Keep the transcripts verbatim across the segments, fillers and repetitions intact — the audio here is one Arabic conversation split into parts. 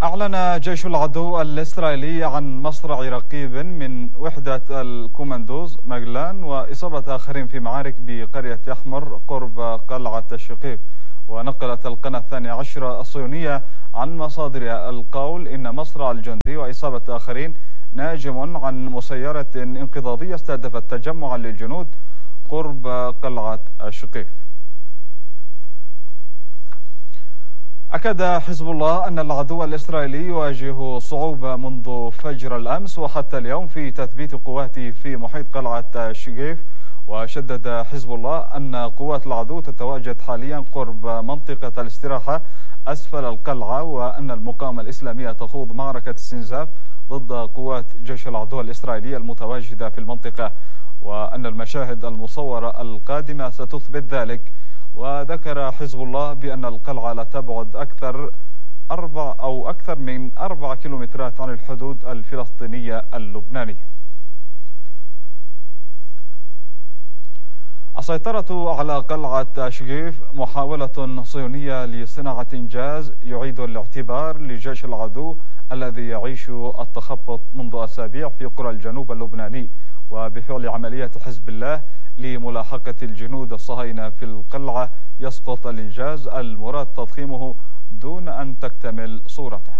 أعلن جيش العدو الإسرائيلي عن مصرع رقيب من وحدة الكوماندوز مجلان وإصابة آخرين في معارك بقرية أحمر قرب قلعة الشقيق. ونقلت القناة الثانية عشرة الصهيونية عن مصادر القول إن مصرع الجندي وإصابة آخرين ناجم عن مسيرة انقضاضية استهدفت تجمعا للجنود قرب قلعة الشقيق. أكد حزب الله أن العدو الإسرائيلي يواجه صعوبة منذ فجر الأمس وحتى اليوم في تثبيت قواته في محيط قلعة الشقيق. وشدد حزب الله أن قوات العدو تتواجد حاليا قرب منطقة الاستراحة أسفل القلعة، وأن المقاومة الإسلامية تخوض معركة استنزاف ضد قوات جيش العدو الإسرائيلي المتواجدة في المنطقة، وأن المشاهد المصورة القادمة ستثبت ذلك. وذكر حزب الله بأن القلعة لا تبعد أكثر أربع أو أكثر من أربع كيلومترات عن الحدود الفلسطينية اللبنانية. السيطرة على قلعة شقيف محاولة صهيونية لصناعة إنجاز يعيد الاعتبار لجيش العدو الذي يعيش التخبط منذ أسابيع في قرى الجنوب اللبناني، وبفعل عملية حزب الله لملاحقة الجنود الصهاينة في القلعة يسقط الإنجاز المراد تضخيمه دون أن تكتمل صورته.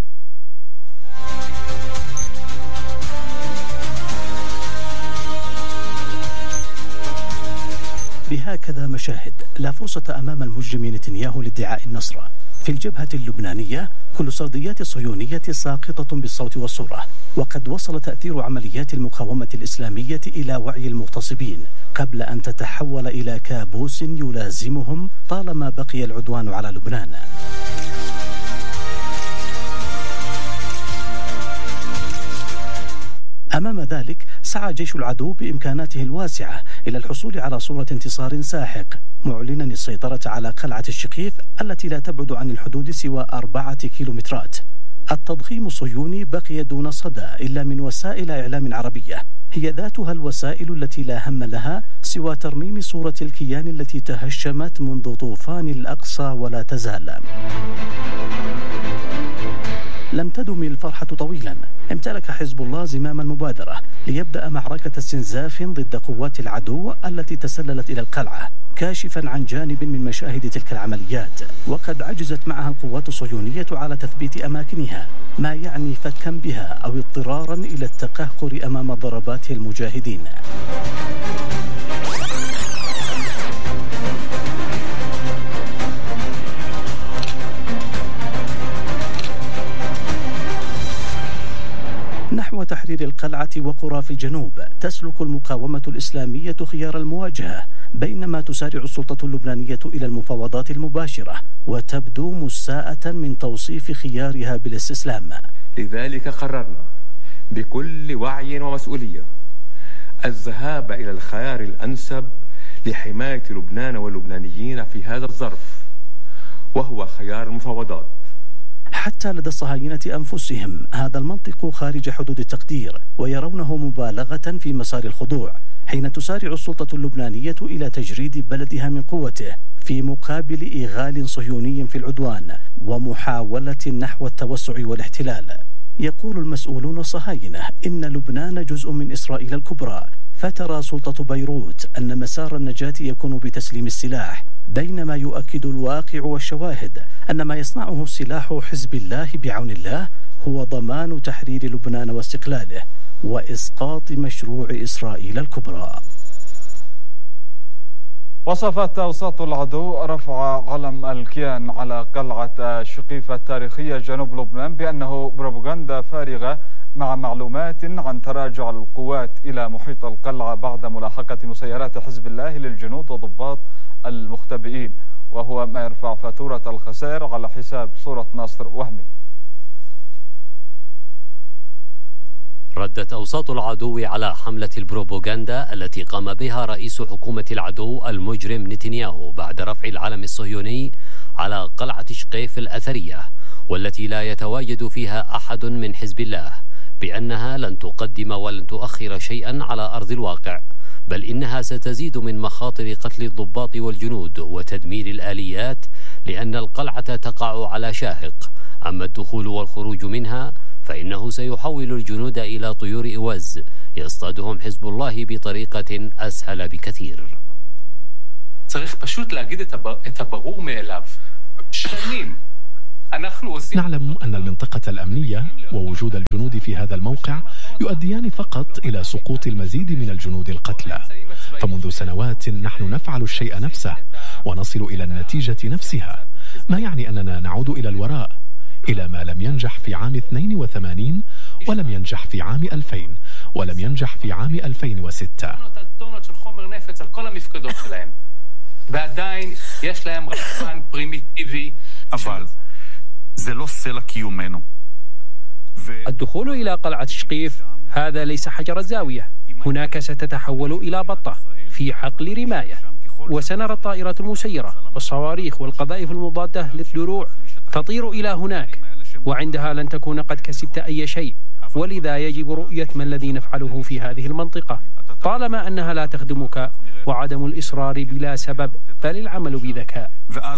بهكذا مشاهد لا فرصة أمام المجرم نتنياهو لادعاء النصر. في الجبهة اللبنانية كل السرديات الصهيونية ساقطة بالصوت والصورة، وقد وصل تأثير عمليات المقاومة الإسلامية إلى وعي المغتصبين قبل أن تتحول إلى كابوس يلازمهم طالما بقي العدوان على لبنان. أمام ذلك سعى جيش العدو بإمكاناته الواسعة إلى الحصول على صورة انتصار ساحق، معلنا السيطرة على قلعة الشقيف التي لا تبعد عن الحدود سوى أربعة كيلومترات. التضخيم الصهيوني بقي دون صدى إلا من وسائل إعلام عربية هي ذاتها الوسائل التي لا هم لها سوى ترميم صورة الكيان التي تهشمت منذ طوفان الأقصى ولا تزال. لم تدم الفرحة طويلا، امتلك حزب الله زمام المبادرة ليبدأ معركة استنزاف ضد قوات العدو التي تسللت إلى القلعة، كاشفا عن جانب من مشاهد تلك العمليات، وقد عجزت معها القوات الصهيونية على تثبيت أماكنها، ما يعني فكا بها أو اضطرارا إلى التقهقر أمام ضربات المجاهدين. نحو تحرير القلعة وقرى في الجنوب تسلك المقاومة الإسلامية خيار المواجهة، بينما تسارع السلطة اللبنانية إلى المفاوضات المباشرة وتبدو مستاءة من توصيف خيارها بالاستسلام. لذلك قررنا بكل وعي ومسؤولية الذهاب إلى الخيار الأنسب لحماية لبنان واللبنانيين في هذا الظرف، وهو خيار المفاوضات. حتى لدى الصهاينة أنفسهم هذا المنطق خارج حدود التقدير، ويرونه مبالغة في مسار الخضوع حين تسارع السلطة اللبنانية إلى تجريد بلدها من قوته في مقابل إغال صهيوني في العدوان ومحاولة نحو التوسع والاحتلال. يقول المسؤولون الصهاينة إن لبنان جزء من إسرائيل الكبرى، فترى سلطة بيروت أن مسار النجاة يكون بتسليم السلاح، بينما يؤكد الواقع والشواهد أن ما يصنعه سلاح حزب الله بعون الله هو ضمان تحرير لبنان واستقلاله وإسقاط مشروع إسرائيل الكبرى. وصفت أوساط العدو رفع علم الكيان على قلعة شقيف التاريخية جنوب لبنان بأنه بروباغندا فارغة، مع معلومات عن تراجع القوات إلى محيط القلعة بعد ملاحقة مسيرات حزب الله للجنود وضباط المختبئين، وهو ما يرفع فاتورة الخسائر على حساب صورة ناصر وهمي. ردت أوساط العدو على حملة البروباغندا التي قام بها رئيس حكومة العدو المجرم نتنياهو بعد رفع العلم الصهيوني على قلعة شقيف الأثرية، والتي لا يتواجد فيها أحد من حزب الله، بأنها لن تقدم ولن تؤخر شيئا على أرض الواقع، بل إنها ستزيد من مخاطر قتل الضباط والجنود وتدمير الآليات، لأن القلعة تقع على شاهق أما الدخول والخروج منها فإنه سيحول الجنود إلى طيور إواز يصطادهم حزب الله بطريقة أسهل بكثير. צריך פשוט להגיד את הברור מאליו. שנים نعلم أن المنطقة الأمنية ووجود الجنود في هذا الموقع يؤديان فقط إلى سقوط المزيد من الجنود القتلى، فمنذ سنوات نحن نفعل الشيء نفسه ونصل إلى النتيجة نفسها، ما يعني أننا نعود إلى الوراء إلى ما لم ينجح في عام اثنين وثمانين ولم ينجح في عام ألفين ولم ينجح في عام ألفين وستة. ועדיין יש להם רחמן פרימיטיבי. אבל זה לא סלע קיומנו. الدخول إلى قلعة شقيف هذا ليس حجر الزاوية، هناك ستتحول إلى بطة في حقل رماية، وسنرى الطائرات المسيرة والصواريخ والقذائف المضادة للدروع تطير إلى هناك، وعندها لن تكون قد كسبت أي شيء، ولذا يجب رؤية ما الذي نفعله في هذه المنطقة طالما أنها لا تخدمك، وعدم الإصرار بلا سبب بل العمل بذكاء.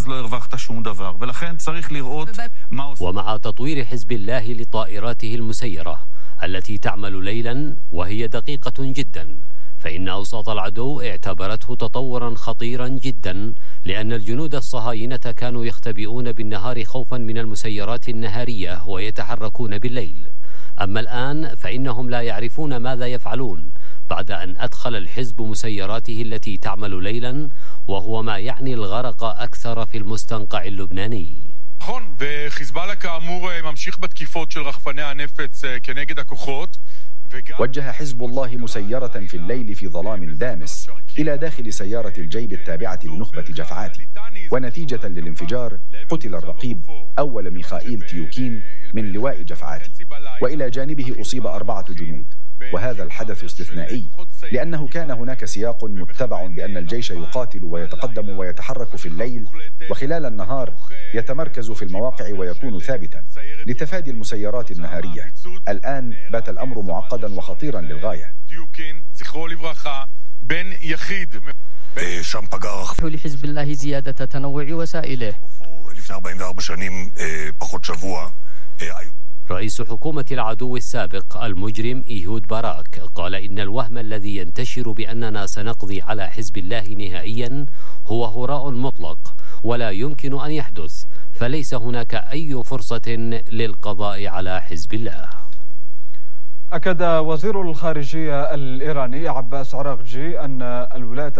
ومع تطوير حزب الله لطائراته المسيرة التي تعمل ليلا وهي دقيقة جدا، فإن أوساط العدو اعتبرته تطورا خطيرا جدا، لأن الجنود الصهاينة كانوا يختبئون بالنهار خوفا من المسيرات النهارية ويتحركون بالليل. أما الآن فإنهم لا يعرفون ماذا يفعلون بعد أن أدخل الحزب مسيراته التي تعمل ليلا، وهو ما يعني الغرق أكثر في المستنقع اللبناني. וחיזבאללה כאמור ממשיך בתקיפות של רחפני הנפץ כנגד הכוחות. وجه حزب الله مسيرة في الليل في ظلام دامس إلى داخل سيارة الجيب التابعة لنخبة جفعاتي، ونتيجة للانفجار قتل الرقيب أول ميخائيل تيوكين من لواء جفعاتي، وإلى جانبه أصيب أربعة جنود. وهذا الحدث استثنائي لأنه كان هناك سياق متبع بأن الجيش يقاتل ويتقدم ويتحرك في الليل، وخلال النهار يتمركز في المواقع ويكون ثابتا لتفادي المسيرات النهارية. الآن بات الأمر معقدا وخطيرا للغاية. لحزب الله زيادة تنوع وسائله. رئيس حكومة العدو السابق المجرم إيهود باراك قال إن الوهم الذي ينتشر بأننا سنقضي على حزب الله نهائيا هو هراء مطلق ولا يمكن أن يحدث، فليس هناك أي فرصة للقضاء على حزب الله. أكد وزير الخارجية الإيراني عباس عراقجي أن الولايات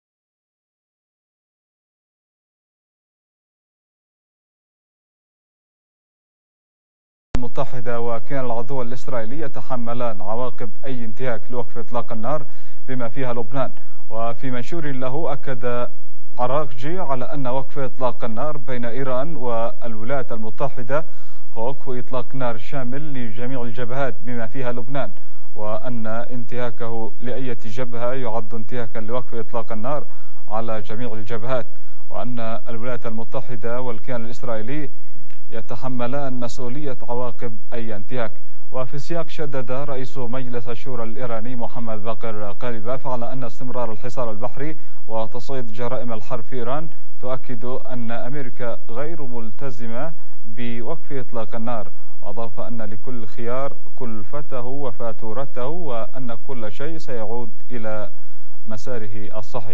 المتحدة وكيان العدو الإسرائيلي يتحملان عواقب أي انتهاك لوقف إطلاق النار بما فيها لبنان. وفي منشور له أكد عراقجي على أن وقف إطلاق النار بين إيران والولايات المتحدة هو وقف إطلاق نار شامل لجميع الجبهات بما فيها لبنان، وأن انتهاكه لأي جبهة يعد انتهاكا لوقف إطلاق النار على جميع الجبهات، وأن الولايات المتحدة والكيان الإسرائيلي يتحملان مسؤولية عواقب أي انتهاك. وفي السياق شدد رئيس مجلس الشورى الإيراني محمد باقر قالباف على أن استمرار الحصار البحري وتصعيد جرائم الحرب في إيران تؤكد أن أمريكا غير ملتزمة بوقف إطلاق النار، وأضاف أن لكل خيار كلفته وفاتورته وأن كل شيء سيعود إلى مساره الصحيح.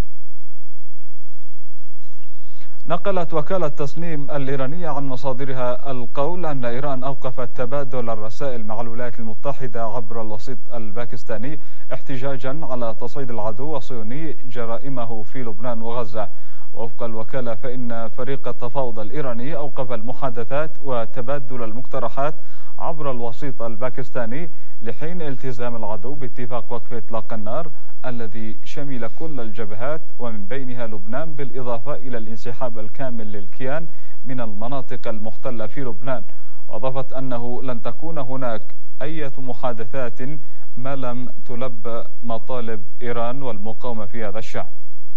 نقلت وكالة تصنيم الإيرانية عن مصادرها القول أن إيران أوقفت تبادل الرسائل مع الولايات المتحدة عبر الوسيط الباكستاني احتجاجا على تصعيد العدو الصهيوني جرائمه في لبنان وغزة. وفق الوكالة فإن فريق التفاوض الإيراني أوقف المحادثات وتبادل المقترحات عبر الوسيط الباكستاني لحين التزام العدو باتفاق وقف إطلاق النار الذي شمل كل الجبهات ومن بينها لبنان، بالإضافة إلى الانسحاب الكامل للكيان من المناطق المحتلة في لبنان. وأضافت أنه لن تكون هناك أي محادثات ما لم تلبى مطالب إيران والمقاومة في هذا الشأن.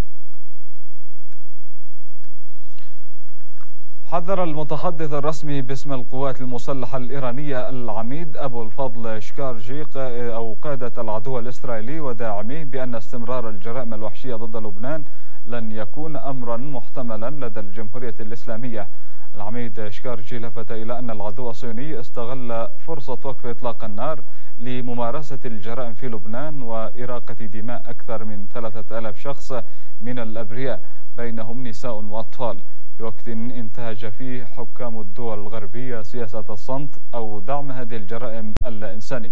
حذر المتحدث الرسمي باسم القوات المسلحة الإيرانية العميد أبو الفضل شكارجي أو قادة العدو الإسرائيلي وداعميه بأن استمرار الجرائم الوحشية ضد لبنان لن يكون أمرا محتملا لدى الجمهورية الإسلامية. العميد شكارجي لفت إلى أن العدو الصهيوني استغل فرصة وقف إطلاق النار لممارسة الجرائم في لبنان وإراقة دماء أكثر من ثلاثة آلاف شخص من الأبرياء بينهم نساء وأطفال، في وقت انتهج فيه حكام الدول الغربية سياسة الصمت أو دعم هذه الجرائم الإنسانية.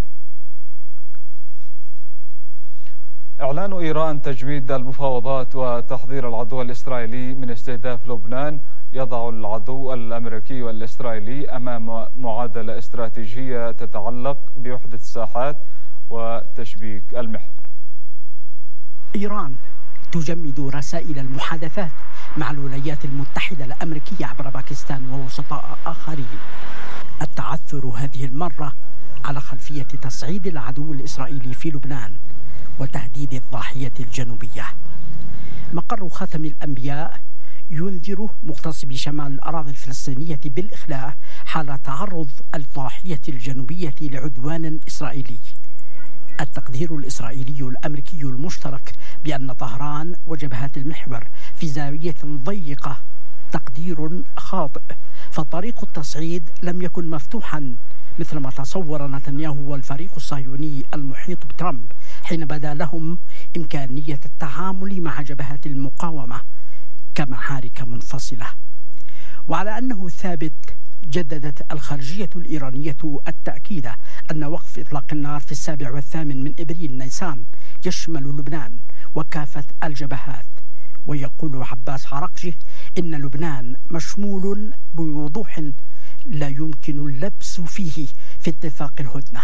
إعلان إيران تجميد المفاوضات وتحذير العدو الإسرائيلي من استهداف لبنان يضع العدو الأمريكي والإسرائيلي أمام معادلة استراتيجية تتعلق بوحدة الساحات وتشبيك المحور. إيران تجمد رسائل المحادثات مع الولايات المتحدة الأمريكية عبر باكستان ووسطاء آخرين. التعثر هذه المرة على خلفية تصعيد العدو الإسرائيلي في لبنان وتهديد الضاحية الجنوبية. مقر خاتم الأنبياء ينذر مغتصبي شمال الأراضي الفلسطينية بالإخلاء حال تعرض الضاحية الجنوبية لعدوان إسرائيلي. التقدير الإسرائيلي الأمريكي المشترك بأن طهران وجبهات المحور في زاوية ضيقة تقدير خاطئ، فطريق التصعيد لم يكن مفتوحا مثلما تصور نتنياهو والفريق الصهيوني المحيط بترامب حين بدا لهم إمكانية التعامل مع جبهات المقاومة كمعارك منفصلة. وعلى أنه ثابت، جددت الخارجية الإيرانية التأكيد أن وقف إطلاق النار في السابع والثامن من إبريل نيسان يشمل لبنان وكافة الجبهات. ويقول عباس عراقجي إن لبنان مشمول بوضوح لا يمكن اللبس فيه في اتفاق الهدنة.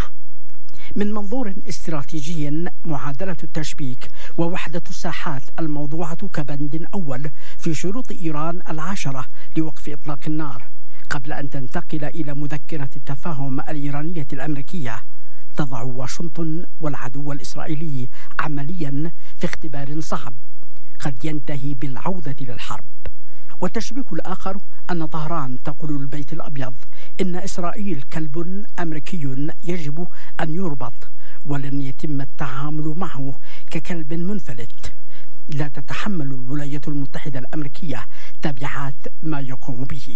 من منظور استراتيجي، معادلة التشبيك ووحدة الساحات الموضوعة كبند أول في شروط إيران العشرة لوقف إطلاق النار قبل أن تنتقل إلى مذكرة التفاهم الإيرانية الأمريكية تضع واشنطن والعدو الإسرائيلي عمليا في اختبار صعب قد ينتهي بالعودة للحرب. والتشبيك الآخر أن طهران تقول للبيت الأبيض إن إسرائيل كلب أمريكي يجب أن يربط ولن يتم التعامل معه ككلب منفلت. لا تتحمل الولايات المتحدة الأمريكية تبعات ما يقوم به.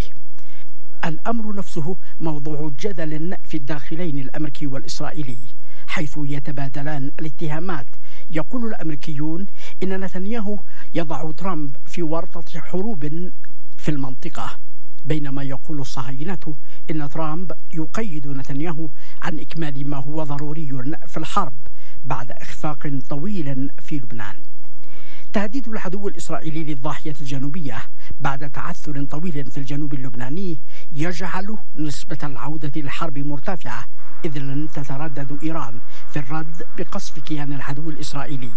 الأمر نفسه موضوع جدل في الداخلين الأمريكي والإسرائيلي، حيث يتبادلان الاتهامات. يقول الأمريكيون إن نتنياهو يضع ترامب في ورطة حروب في المنطقة، بينما يقول الصهاينة إن ترامب يقيد نتنياهو عن إكمال ما هو ضروري في الحرب بعد إخفاق طويل في لبنان. تهديد العدو الإسرائيلي للضاحية الجنوبية بعد تعثر طويل في الجنوب اللبناني يجعل نسبة العودة للحرب مرتفعة، إذ لن تتردد إيران في الرد بقصف كيان العدو الإسرائيلي.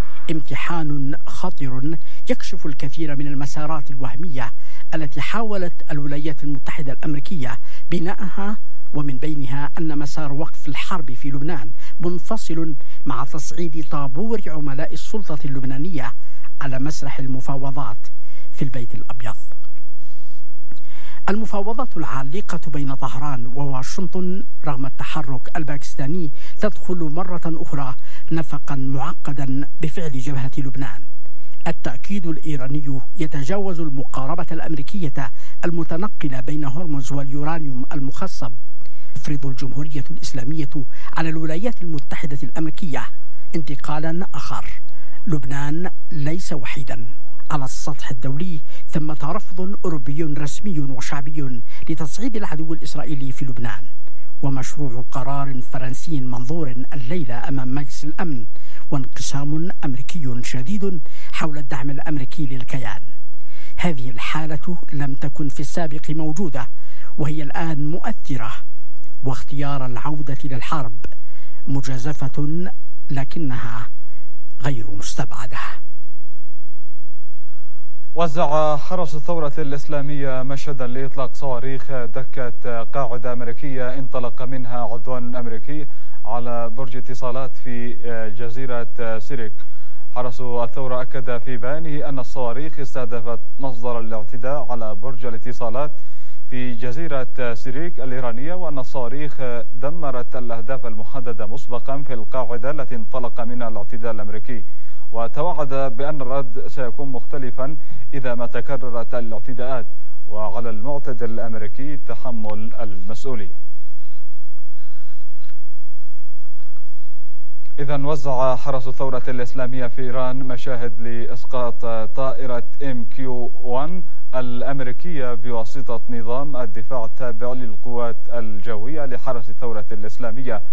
امتحان خطر يكشف الكثير من المسارات الوهمية التي حاولت الولايات المتحدة الأمريكية بناءها، ومن بينها أن مسار وقف الحرب في لبنان منفصل مع تصعيد طابور عملاء السلطة اللبنانية على مسرح المفاوضات في البيت الأبيض. المفاوضات العالقة بين طهران وواشنطن رغم التحرك الباكستاني تدخل مرة أخرى نفقا معقدا بفعل جبهة لبنان. التأكيد الإيراني يتجاوز المقاربة الأمريكية المتنقلة بين هرمز واليورانيوم المخصب. تفرض الجمهورية الإسلامية على الولايات المتحدة الأمريكية انتقالا آخر. لبنان ليس وحيدا على السطح الدولي، ثمة رفض أوروبي رسمي وشعبي لتصعيد العدو الإسرائيلي في لبنان، ومشروع قرار فرنسي منظور الليلة أمام مجلس الأمن، وانقسام أمريكي شديد حول الدعم الأمريكي للكيان. هذه الحالة لم تكن في السابق موجودة، وهي الآن مؤثرة، واختيار العودة للحرب مجازفة لكنها غير مستبعدة. وزع حرس الثورة الإسلامية مشهدا لإطلاق صواريخ دكة قاعدة أمريكية انطلق منها عدوان أمريكي على برج اتصالات في جزيرة سيريك. حرس الثورة أكد في بيانه أن الصواريخ استهدفت مصدر الاعتداء على برج الاتصالات في جزيرة سيريك الإيرانية، وأن الصواريخ دمرت الأهداف المحددة مسبقا في القاعدة التي انطلق منها الاعتداء الأمريكي، وتوعد بأن الرد سيكون مختلفا إذا ما تكررت الاعتداءات. وعلى المعتدل الأمريكي تحمل المسؤولية. إذا وزع حرس الثورة الإسلامية في إيران مشاهد لإسقاط طائرة إم كيو واحد الأمريكية بواسطة نظام الدفاع التابع للقوات الجوية لحرس الثورة الإسلامية